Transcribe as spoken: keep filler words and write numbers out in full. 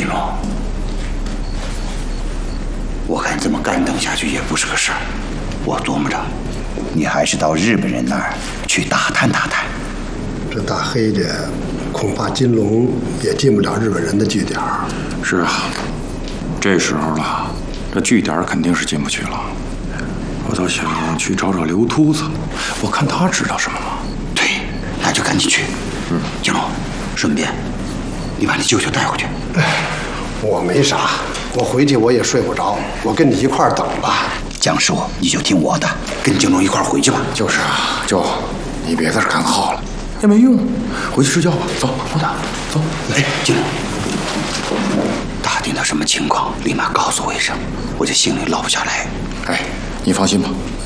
金龙，我看这么干等下去也不是个事儿。我琢磨着，你还是到日本人那儿去打探打探。 这大黑的，恐怕金龙也进不了日本人的据点。 是啊，这时候了，这据点肯定是进不去了。我倒想去找找刘秃子，我看他知道什么吗？ 对，那就赶紧去。嗯，金龙，顺便你把你舅舅带回去。 我没啥，我回去我也睡不着，我跟你一块儿等吧。 江叔，你就听我的，跟金龙一块儿回去吧。 就是啊，舅，你别在这干耗了，也没用，回去睡觉吧。走，走的，走。 哎，金龙，打听到什么情况，立马告诉我一声，我这心里落不下来。 哎，你放心吧。